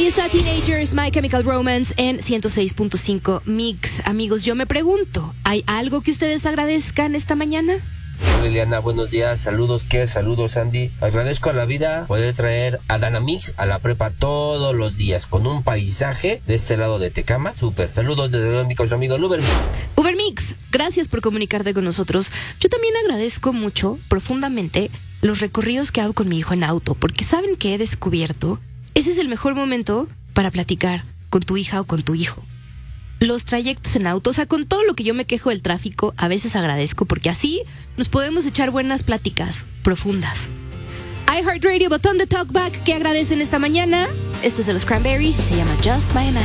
Ahí está Teenagers, My Chemical Romance en 106.5 Mix. Amigos, yo me pregunto, ¿hay algo que ustedes agradezcan esta mañana? Hola Liliana, buenos días, saludos, saludos Andy. Agradezco a la vida poder traer a Dana Mix a la prepa todos los días con un paisaje de este lado de Tecama, súper. Saludos desde mi amigo Uber Mix. Uber Mix, gracias por comunicarte con nosotros. Yo también agradezco mucho, profundamente, los recorridos que hago con mi hijo en auto, porque ¿saben qué he descubierto? Ese es el mejor momento para platicar con tu hija o con tu hijo. Los trayectos en auto, o sea, con todo lo que yo me quejo del tráfico, a veces agradezco porque así nos podemos echar buenas pláticas profundas. iHeartRadio, botón de talkback, ¿qué agradecen esta mañana? Esto es de los Cranberries y se llama Just My Night.